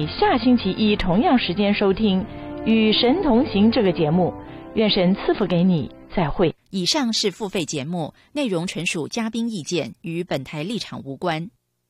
你下星期一同样时间收听《与神同行》这个节目。愿神赐福给你，再会。 以上是付费节目，内容纯属嘉宾意见，与本台立场无关。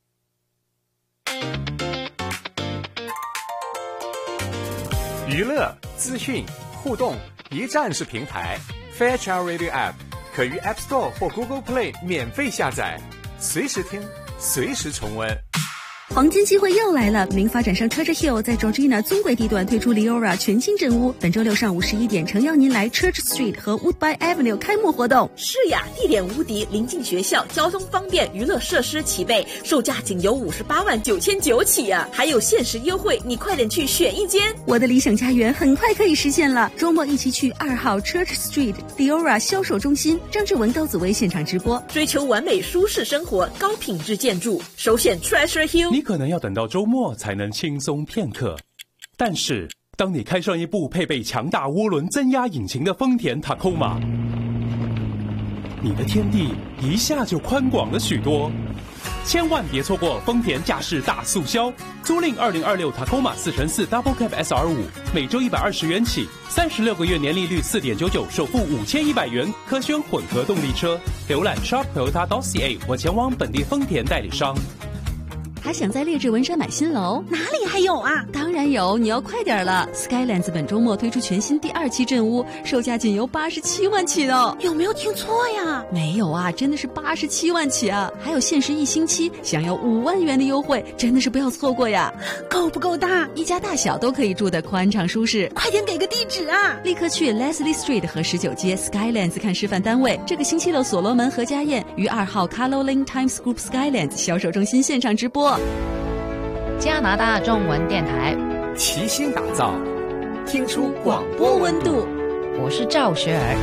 娱乐、资讯、互动一站式平台 Fairchild Radio App 可于 App Store 或 Google Play 免费下载，随时听，随时重温。 黄金机会又来了！名发展商 Church Hill 在 Georgina 尊贵地段推出 Leora 全新镇屋，本周六上午11点，诚邀您来 Church Street 和 Woodbine Avenue 开幕活动。 是呀，地点无敌，临近学校，交通方便，娱乐设施齐备，售价仅由58.999万起啊！还有限时优惠，你快点去选一间。 我的理想家园很快可以实现了，周末一起去2号 Church Street Leora 销售中心，张志文、高子薇现场直播。 追求完美舒适生活，高品质建筑，首选 Treasure Hill。 你可能要等到周末才能轻松片刻，但是当你开上一部配备强大涡轮增压引擎的丰田 Tacoma， 你的天地一下就宽广了许多。千万别错过丰田驾驶大促销，租赁2026 Tacoma 4x4 Double Cab SR5，每周120元起，36个月年利率4.99%，首付5100元，可选混合动力车。浏览 shop.toyota.ca 或前往本地丰田代理商。 还想在列治文山买新楼？ 哪里还有啊？ 当然有，你要快点了 ！Skylands 本周末推出全新第2期镇屋，售价仅由87万起的。 有没有听错呀？ 没有啊，真的是87万起啊！还有限时1星期，享有5万元的优惠，真的是不要错过呀！ 够不够大？ 一家大小都可以住得宽敞舒适。 快点给个地址啊！ 立刻去 Leslie Street 和19街 Skylands 看示范单位。这个星期六，所罗门和家宴于2号 Carlo Lane Times Group Skylands 销售中心现场直播。 加拿大中文电台齐心打造，听出广播温度。 我是赵学儿。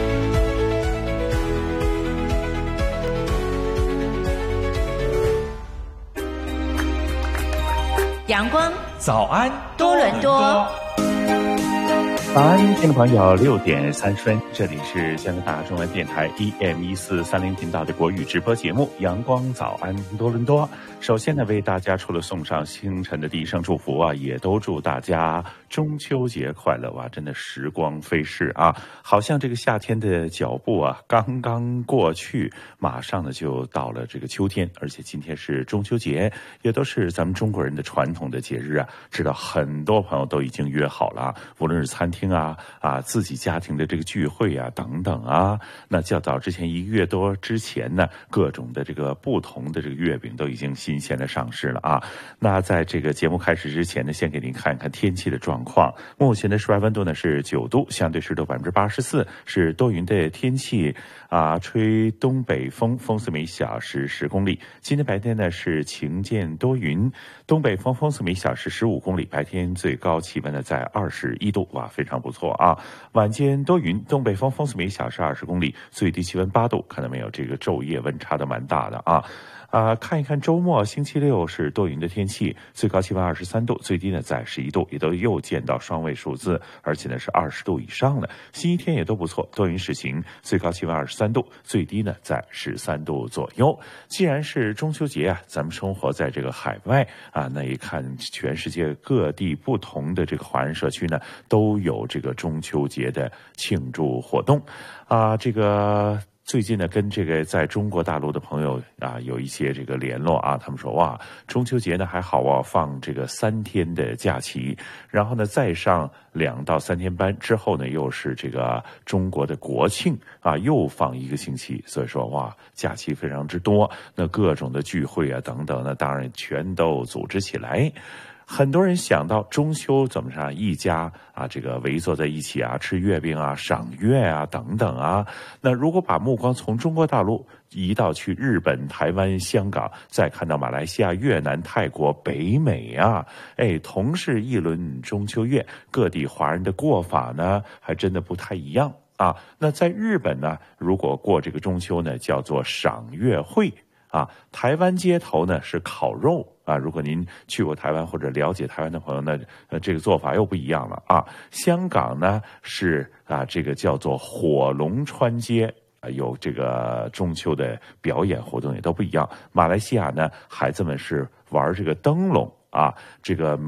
阳光早安多伦多。 早安，听众朋友，6点30，这里是加拿大中文电台 AM1430频道的国语直播节目《阳光早安多伦多》。首先呢，为大家除了送上清晨的第一声祝福啊，也都祝大家中秋节快乐哇！真的时光飞逝啊，好像这个夏天的脚步啊刚刚过去，马上呢就到了这个秋天，而且今天是中秋节，也都是咱们中国人的传统的节日啊。知道很多朋友都已经约好了，无论是餐厅自己家庭的这个聚会啊等等啊，那较早之前1个月多之前呢，各种的这个不同的这个月饼都已经新鲜的上市了啊。那在这个节目开始之前呢，先给您看看天气的状况。目前的室外温度呢是9度，相对湿度84%，是多云的天气啊，吹东北风，风速每小时10公里。今天白天呢是晴间多云，东北风，风速每小时15公里，白天最高气温呢在21度，哇，非常不错啊。晚间多云，东北风，风速每小时20公里，最低气温8度，看到没有，这个昼夜温差都蛮大的啊。看一看周末，星期六是多云的天气，最高气温23度，最低呢在11度，也都又见到双位数字，而且呢是20度以上了。星期天也都不错，多云时晴，最高气温23度，最低呢在13度左右。既然是中秋节啊，咱们生活在这个海外啊，那一看全世界各地不同的这个华人社区呢，都有这个中秋节的庆祝活动啊，这个。最近呢，跟这个在中国大陆的朋友啊有一些这个联络啊，他们说哇，中秋节呢还好啊，放这个3天的假期，然后呢再上2到3天班，之后呢又是这个中国的国庆啊，又放1个星期，所以说哇，假期非常之多，那各种的聚会啊等等呢，当然全都组织起来。很多人想到中秋怎么着，一家啊这个围坐在一起啊，吃月饼啊，赏月啊等等啊。那如果把目光从中国大陆移到去日本、台湾、香港，再看到马来西亚、越南、泰国、北美啊，同是一轮中秋月，各地华人的过法呢，还真的不太一样啊。那在日本呢，如果过这个中秋呢，叫做赏月会。啊，台湾街头呢是烤肉啊，如果您去过台湾或者了解台湾的朋友呢，这个做法又不一样了啊。香港呢是啊，这个叫做火龙川街。有这个中秋的表演活动也都不一样。马来西亚呢，孩子们是玩这个灯笼啊，这个